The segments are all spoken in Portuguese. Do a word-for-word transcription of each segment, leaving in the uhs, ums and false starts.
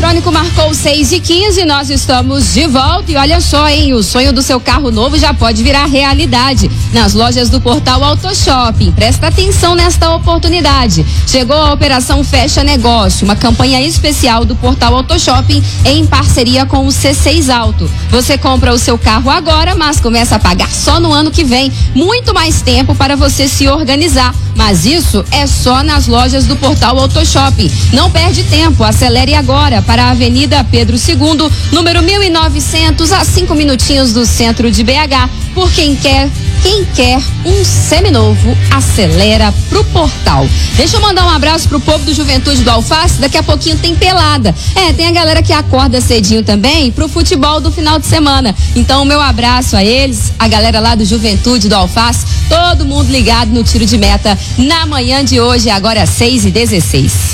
eletrônico marcou seis e quinze, nós estamos de volta e olha só, hein, o sonho do seu carro novo já pode virar realidade nas lojas do Portal Auto Shopping. Presta atenção nesta oportunidade. Chegou a Operação Fecha Negócio, uma campanha especial do Portal Auto Shopping em parceria com o C seis Auto. Você compra o seu carro agora, mas começa a pagar só no ano que vem. Muito mais tempo para você se organizar. Mas isso é só nas lojas do Portal Auto Shopping. Não perde tempo, acelere agora para a Avenida Pedro segundo, número mil e novecentos, a cinco minutinhos do centro de B H. Por quem quer, quem quer um seminovo, acelera pro Portal. Deixa eu mandar um abraço pro povo do Juventude do Alface, daqui a pouquinho tem pelada. É, tem a galera que acorda cedinho também pro futebol do final de semana. Então, o meu abraço a eles, a galera lá do Juventude do Alface, todo mundo ligado no tiro de meta na manhã de hoje, agora seis e dezesseis.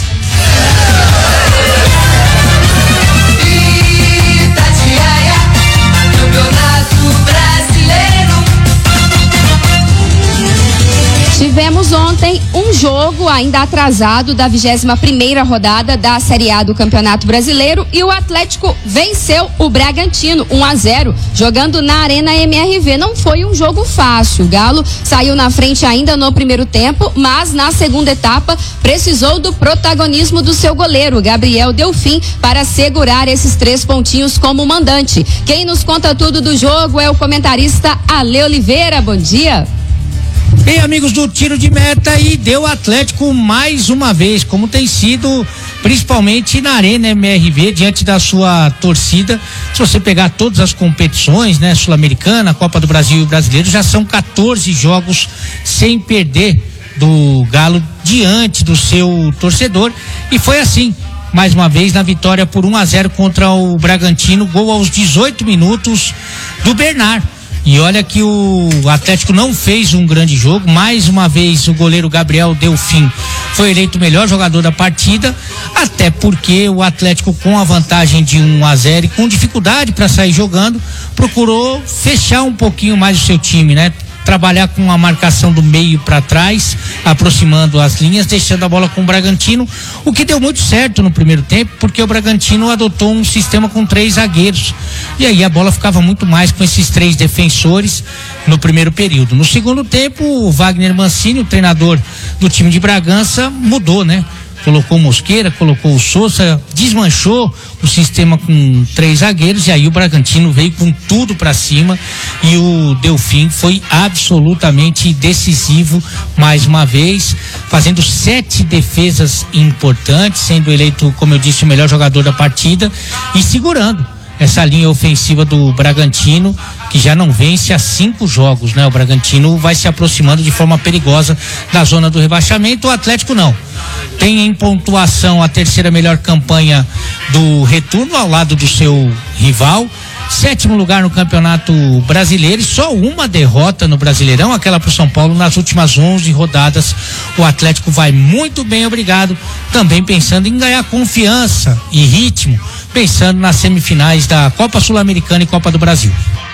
Tivemos ontem um jogo ainda atrasado da vigésima primeira rodada da Série A do Campeonato Brasileiro e o Atlético venceu o Bragantino um a zero, jogando na Arena M R V. Não foi um jogo fácil. O Galo saiu na frente ainda no primeiro tempo, mas na segunda etapa precisou do protagonismo do seu goleiro, Gabriel Delfim, para segurar esses três pontinhos como mandante. Quem nos conta tudo do jogo é o comentarista Ale Oliveira. Bom dia. Bem, amigos do Tiro de Meta, e deu Atlético mais uma vez, como tem sido principalmente na Arena M R V, diante da sua torcida. Se você pegar todas as competições, né, Sul-Americana, Copa do Brasil e Brasileiro, já são quatorze jogos sem perder do Galo diante do seu torcedor, e foi assim mais uma vez na vitória por um a zero contra o Bragantino, gol aos dezoito minutos do Bernard. E olha que o Atlético não fez um grande jogo. Mais uma vez o goleiro Gabriel Delfim foi eleito o melhor jogador da partida, até porque o Atlético, com a vantagem de um a zero e com dificuldade para sair jogando, procurou fechar um pouquinho mais o seu time, né? Trabalhar com a marcação do meio para trás, aproximando as linhas, deixando a bola com o Bragantino, o que deu muito certo no primeiro tempo, porque o Bragantino adotou um sistema com três zagueiros, e aí a bola ficava muito mais com esses três defensores no primeiro período. No segundo tempo, o Wagner Mancini, o treinador do time de Bragança, mudou, né? Colocou o Mosqueira, colocou o Sousa, desmanchou o sistema com três zagueiros, e aí o Bragantino veio com tudo para cima, e o Delfim foi absolutamente decisivo mais uma vez, fazendo sete defesas importantes, sendo eleito, como eu disse, o melhor jogador da partida e segurando essa linha ofensiva do Bragantino, que já não vence há cinco jogos, né? O Bragantino vai se aproximando de forma perigosa da zona do rebaixamento. O Atlético não. Tem em pontuação a terceira melhor campanha do retorno, ao lado do seu rival. Sétimo lugar no Campeonato Brasileiro, e só uma derrota no Brasileirão, aquela para o São Paulo nas últimas onze rodadas. O Atlético vai muito bem, obrigado, também pensando em ganhar confiança e ritmo, pensando nas semifinais da Copa Sul-Americana e Copa do Brasil.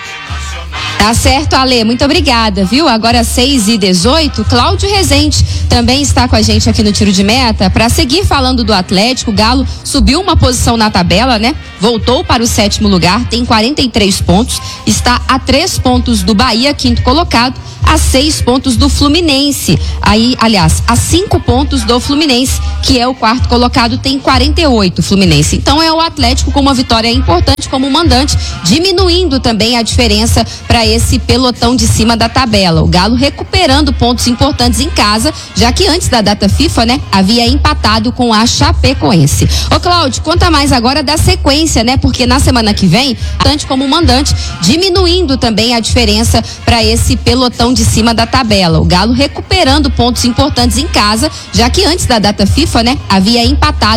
Tá certo, Ale, muito obrigada, viu? Agora seis e dezoito, Cláudio Rezende também está com a gente aqui no Tiro de Meta para seguir falando do Atlético. O Galo subiu uma posição na tabela, né? Voltou para o sétimo lugar, tem quarenta e três pontos, está a três pontos do Bahia, quinto colocado, a seis pontos do Fluminense. Aí, aliás, a cinco pontos do Fluminense, que é o quarto colocado, tem quarenta e oito Fluminense. Então é o Atlético com uma vitória importante como mandante, diminuindo também a diferença para esse pelotão de cima da tabela. O Galo recuperando pontos importantes em casa, já que antes da data FIFA, né, havia empatado com a Chapecoense. Ô Cláudio, conta mais agora da sequência, né, porque na semana que vem, tanto como mandante, diminuindo também a diferença para esse pelotão de cima da tabela. O Galo recuperando pontos importantes em casa, já que antes da data FIFA, né, havia empatado